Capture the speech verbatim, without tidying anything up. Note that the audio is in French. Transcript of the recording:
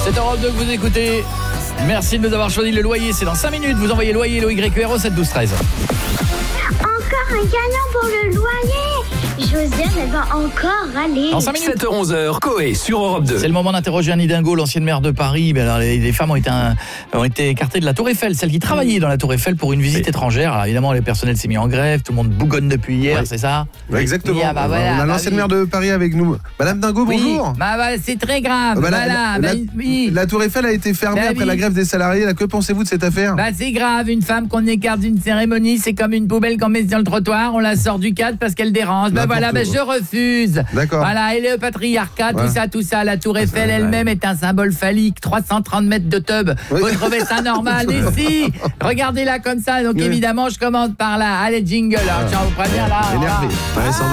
C'est Europe deux que vous écoutez. Merci de nous avoir choisi. Le loyer, c'est dans cinq minutes. Vous envoyez loyer, le Y Q R au sept douze treize. Encore un gagnant pour le loyer. Josiane, elle va encore aller. Dans cinq minutes. sept heures onze, Coé sur Europe deux. C'est le moment d'interroger Anne Hidalgo, l'ancienne maire de Paris. Ben alors, les, les femmes ont été, un, ont été écartées de la Tour Eiffel, celle qui travaillait dans la Tour Eiffel pour une visite oui. étrangère. Alors évidemment, le personnel s'est mis en grève, tout le monde bougonne depuis hier, oui. c'est ça oui, exactement. Ah, bah, voilà, on a bah, l'ancienne oui. maire de Paris avec nous. Madame Dingo, oui. bonjour. Bah, bah, c'est très grave. Bah, voilà, la, bah, la, oui. la Tour Eiffel a été fermée bah, après oui. la grève des salariés. Là, que pensez-vous de cette affaire? Bah, c'est grave. Une femme qu'on écarte d'une cérémonie, c'est comme une poubelle qu'on met sur le trottoir. On la sort du cadre parce qu'elle dérange. Bah voilà, bah, je refuse. D'accord. Voilà, et le patriarcat, ouais. tout ça, tout ça. La Tour Eiffel elle-même est un symbole phallique. trois cent trente mètres de tub. Oui. Vous trouvez ça normal? Mais si, regardez-la comme ça. Donc oui. évidemment, je commande par là. Allez, jingle. Alors, tiens, on vous prévient là. Énervé.